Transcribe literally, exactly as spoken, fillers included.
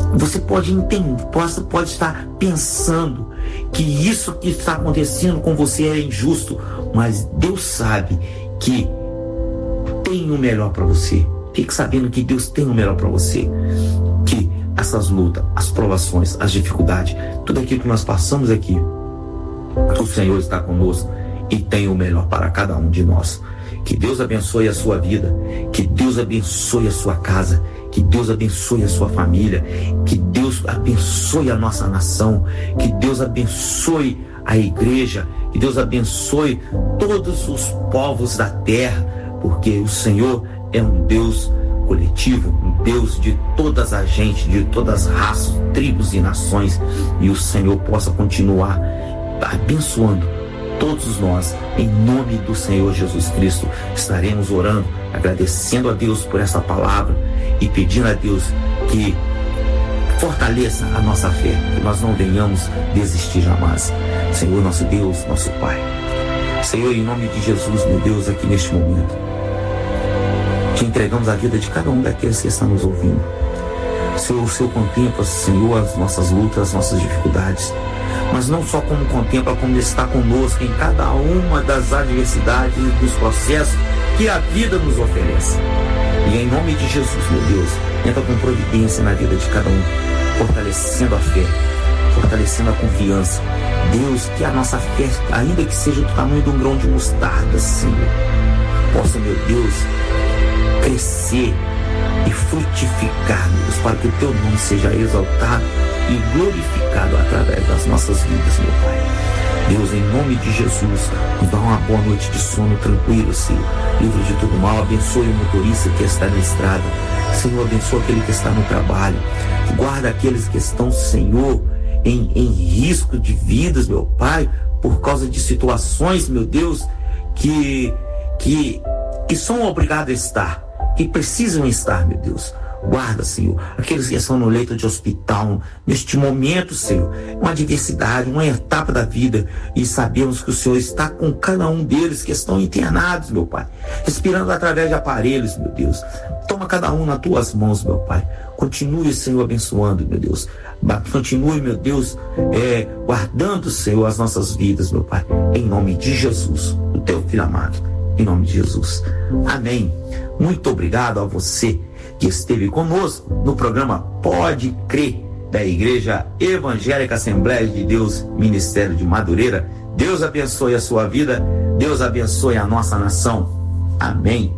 Você pode entender, pode, pode estar pensando que isso que está acontecendo com você é injusto, mas Deus sabe que tem o melhor para você. Fique sabendo que Deus tem o melhor para você. Que essas lutas, as provações, as dificuldades, tudo aquilo que nós passamos aqui, o Senhor está conosco e tem o melhor para cada um de nós. Que Deus abençoe a sua vida, que Deus abençoe a sua casa, que Deus abençoe a sua família, que Deus abençoe a nossa nação, que Deus abençoe a igreja, que Deus abençoe todos os povos da terra, porque o Senhor é um Deus coletivo, um Deus de todas as gentes, de todas as raças, tribos e nações, e o Senhor possa continuar abençoando todos nós. Em nome do Senhor Jesus Cristo, estaremos orando, agradecendo a Deus por essa palavra e pedindo a Deus que fortaleça a nossa fé, que nós não venhamos desistir jamais. Senhor, nosso Deus, nosso Pai, Senhor, em nome de Jesus, meu Deus, aqui neste momento, te entregamos a vida de cada um daqueles que estão nos ouvindo. Senhor, o Senhor contempla, Senhor, as nossas lutas, as nossas dificuldades, mas não só como contempla, como está conosco em cada uma das adversidades e dos processos que a vida nos oferece. E em nome de Jesus, meu Deus, entra com providência na vida de cada um, fortalecendo a fé, fortalecendo a confiança. Deus, que a nossa fé, ainda que seja do tamanho de um grão de mostarda, Senhor, possa, meu Deus, crescer e frutificar, meu Deus, para que o teu nome seja exaltado e glorificado através das nossas vidas, meu Pai. Deus, em nome de Jesus, nos dá uma boa noite de sono tranquilo, Senhor. Livre de todo mal, abençoe o motorista que está na estrada. Senhor, abençoa aquele que está no trabalho. Guarda aqueles que estão, Senhor, em, em risco de vidas, meu Pai, por causa de situações, meu Deus, que, que, que são obrigados a estar, que precisam estar, meu Deus. Guarda, Senhor, aqueles que estão no leito de hospital, neste momento, Senhor, uma adversidade, uma etapa da vida, e sabemos que o Senhor está com cada um deles que estão internados, meu Pai, respirando através de aparelhos, meu Deus. Toma cada um nas tuas mãos, meu Pai. Continue, Senhor, abençoando, meu Deus. Continue, meu Deus, é, guardando, Senhor, as nossas vidas, meu Pai, em nome de Jesus, o teu filho amado, em nome de Jesus. Amém. Muito obrigado a você que esteve conosco no programa Pode Crer, da Igreja Evangélica Assembleia de Deus, Ministério de Madureira. Deus abençoe a sua vida, Deus abençoe a nossa nação. Amém.